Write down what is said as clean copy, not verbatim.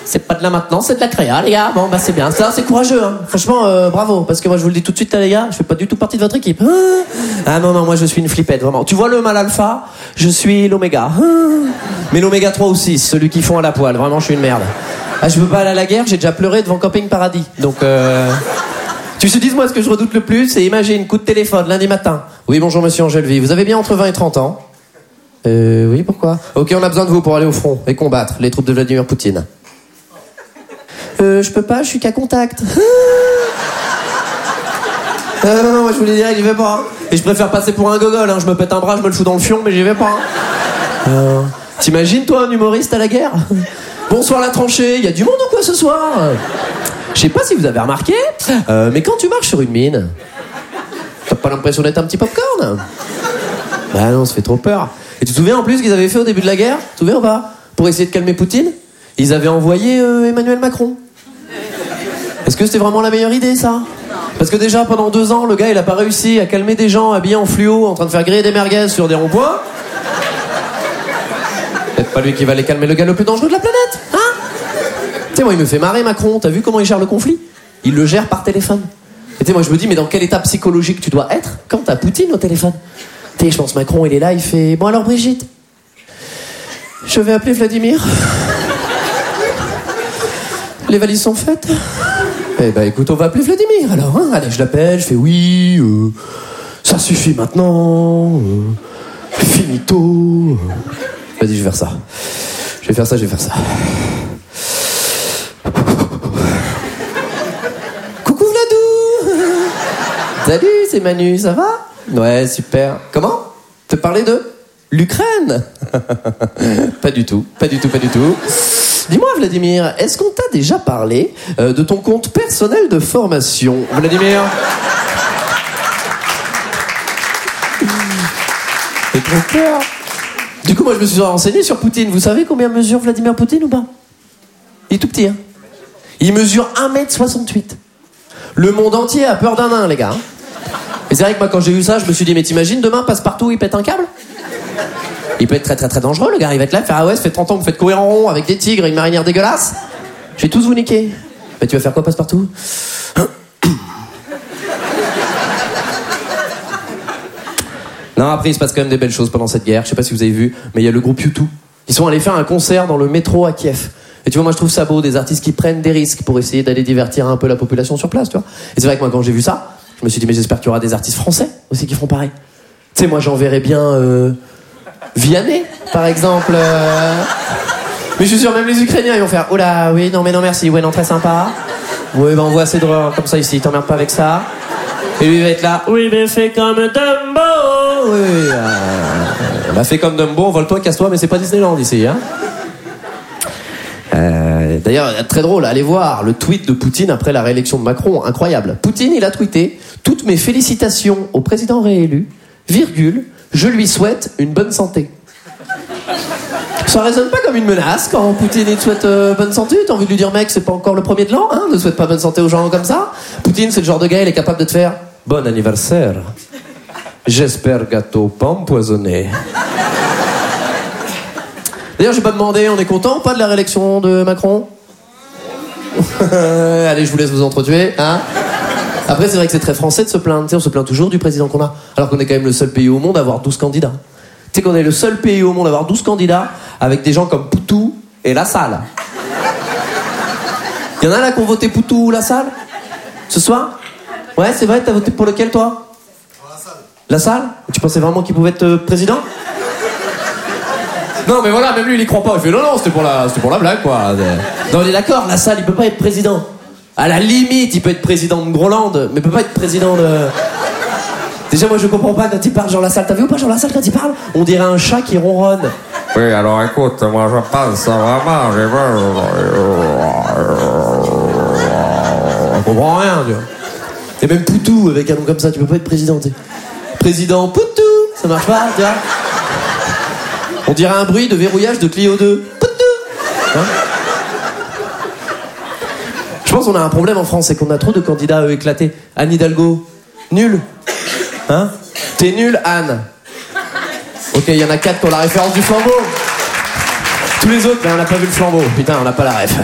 C'est pas de la maintenance, c'est de la créa, les gars. Bon, bah c'est bien. Ça, c'est courageux, hein. Franchement, bravo. Parce que moi, je vous le dis tout de suite, là, les gars, je fais pas du tout partie de votre équipe. Ah non, moi, je suis une flippette, vraiment. Tu vois le mâle alpha? Je suis l'oméga. Mais l'oméga 3 ou 6, celui qui fond à la poêle. Vraiment, je suis une merde. Ah, je peux pas aller à la guerre, j'ai déjà pleuré devant Camping Paradis. Donc, tu te dis, moi, ce que je redoute le plus, c'est imagine, coup de téléphone, lundi matin. Oui, bonjour, monsieur Angelvi. Vous avez bien entre 20 et 30 ans? Oui, pourquoi? Ok, on a besoin de vous pour aller au front et combattre les troupes de Vladimir Poutine. Je peux pas, je suis qu'à contact. Non, moi je vous l'ai dit, j'y vais pas. Et je préfère passer pour un gogol, hein. Je me pète un bras, je me le fous dans le fion, mais j'y vais pas. T'imagines, toi, un humoriste à la guerre? Bonsoir la tranchée, y a du monde ou quoi ce soir? Je sais pas si vous avez remarqué, mais quand tu marches sur une mine, t'as pas l'impression d'être un petit popcorn? Bah non, ça fait trop peur. Et tu te souviens en plus ce qu'ils avaient fait au début de la guerre? Tu te souviens ou pas? Pour essayer de calmer Poutine, ils avaient envoyé Emmanuel Macron. Est-ce que c'était vraiment la meilleure idée, ça? Parce que déjà, pendant 2 ans, le gars, il a pas réussi à calmer des gens habillés en fluo, en train de faire griller des merguez sur des ronds-points. Peut-être pas lui qui va les calmer, le gars le plus dangereux de la planète, hein? Tu sais, moi, il me fait marrer, Macron. T'as vu comment il gère le conflit? Il le gère par téléphone. Et tu sais, moi, je me dis, mais dans quel état psychologique tu dois être quand t'as Poutine au téléphone? Tu sais, je pense Macron, il est là, il fait... Bon alors, Brigitte, je vais appeler Vladimir. Les valises sont faites? Eh ben écoute, on va appeler Vladimir alors, hein. Allez, je l'appelle, je fais oui, ça suffit maintenant, finito. Vas-y, je vais faire ça. Je vais faire ça. Coucou Vladou. Salut, c'est Manu, ça va? Ouais, super. Comment? Te parler de l'Ukraine? Pas du tout. Dis-moi, Vladimir, est-ce qu'on t'a déjà parlé de ton compte personnel de formation? Vladimir? J'ai trop peur. Du coup, moi, je me suis renseigné sur Poutine. Vous savez combien mesure Vladimir Poutine ou pas? Il est tout petit, hein. Il mesure 1m68. Le monde entier a peur d'un nain, les gars. Et c'est vrai que moi, quand j'ai vu ça, je me suis dit, mais t'imagines, demain, Passepartout, il pète un câble? Il peut être très très très dangereux, le gars. Il va être là, faire ah ouais, ça fait 30 ans que vous faites courir en rond avec des tigres et une marinière dégueulasse. Je vais tous vous niquer. Mais tu vas faire quoi, Passepartout? Non, après, il se passe quand même des belles choses pendant cette guerre. Je sais pas si vous avez vu, mais il y a le groupe U2. Ils sont allés faire un concert dans le métro à Kiev. Et tu vois, moi, je trouve ça beau, des artistes qui prennent des risques pour essayer d'aller divertir un peu la population sur place, tu vois. Et c'est vrai que moi, quand j'ai vu ça, je me suis dit, mais j'espère qu'il y aura des artistes français aussi qui feront pareil. Tu sais, moi, j'enverrais bien Vianney, par exemple. Mais je suis sûr, même les Ukrainiens, ils vont faire oh là, oui, non, mais non, merci, ouais, non, très sympa. Oui, ben, on voit assez de comme ça ici, t'emmerdes pas avec ça. Et lui, il va être là, oui, mais fais comme Dumbo. Oui, bah, fais comme Dumbo, envole-toi, casse-toi, mais c'est pas Disneyland ici, hein. D'ailleurs, très drôle, allez voir le tweet de Poutine après la réélection de Macron, incroyable. Poutine, il a tweeté « Toutes mes félicitations au président réélu, virgule, je lui souhaite une bonne santé. » Ça résonne pas comme une menace quand Poutine il te souhaite bonne santé. T'as envie de lui dire mec, c'est pas encore le 1er de l'an, hein, ne souhaite pas bonne santé aux gens comme ça. Poutine, c'est le genre de gars, il est capable de te faire « Bon anniversaire. J'espère gâteau pas empoisonné. » D'ailleurs, j'ai pas demandé, on est content ou pas de la réélection de Macron? Allez, je vous laisse vous entretuer, hein. Après, c'est vrai que c'est très français de se plaindre. Tu sais, on se plaint toujours du président qu'on a, alors qu'on est quand même le seul pays au monde à avoir 12 candidats. Tu sais qu'on est le seul pays au monde à avoir 12 candidats avec des gens comme Poutou et Lassalle. Il y en a là qui ont voté Poutou ou Lassalle ce soir? Ouais, c'est vrai, t'as voté pour lequel, toi? Lassalle. Tu pensais vraiment qu'il pouvait être président? Non, mais voilà, même lui, il y croit pas. Il fait non, c'était pour la blague, quoi. Non, on est d'accord, Lassalle, il peut pas être président. À la limite, il peut être président de Groenland, mais il peut pas être président de... Déjà, moi, je comprends pas quand il parle, Jean Lassalle. T'as vu ou pas, Jean Lassalle, quand il parle? On dirait un chat qui ronronne. Oui, alors écoute, moi, je pense vraiment... On comprend rien, tu vois. Et même Poutou, avec un nom comme ça, tu peux pas être président, tu sais. Président Poutou, ça marche pas, tu vois. On dirait un bruit de verrouillage de Clio 2. Hein? Je pense qu'on a un problème en France, c'est qu'on a trop de candidats éclatés. Anne Hidalgo, nul. Hein? T'es nul, Anne. Ok, il y en a 4 qui ont la référence du flambeau. Tous les autres, ben, on n'a pas vu le flambeau. Putain, on n'a pas la ref.